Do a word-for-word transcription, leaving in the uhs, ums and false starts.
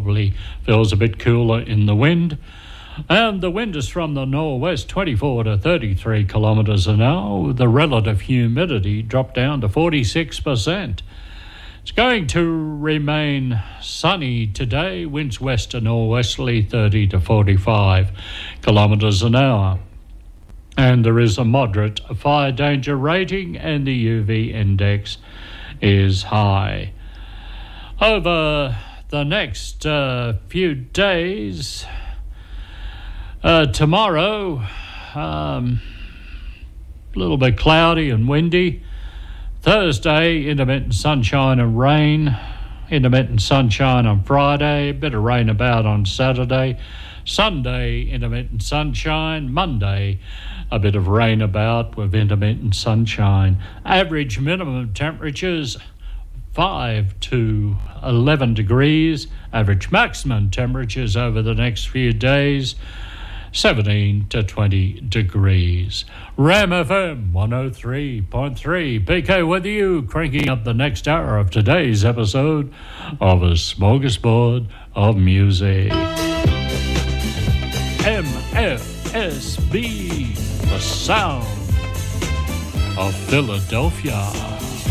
probably feels a bit cooler in the wind. And the wind is from the northwest, twenty-four to thirty-three kilometres an hour. The relative humidity dropped down to forty-six percent. It's going to remain sunny today. Winds west to northwesterly, thirty to forty-five kilometres an hour. And there is a moderate fire danger rating, and the U V index is high. Over the next uh, few days, uh, tomorrow, um, a little bit cloudy and windy. Thursday, intermittent sunshine and rain. Intermittent sunshine on Friday, a bit of rain about on Saturday. Sunday, intermittent sunshine. Monday, a bit of rain about with intermittent sunshine. Average minimum temperatures five to eleven degrees. Average maximum temperatures over the next few days seventeen to twenty degrees. Ram F M one oh three point three. P K with you, cranking up the next hour of today's episode of A Smorgasbord of Music. M F S B, the sound of Philadelphia.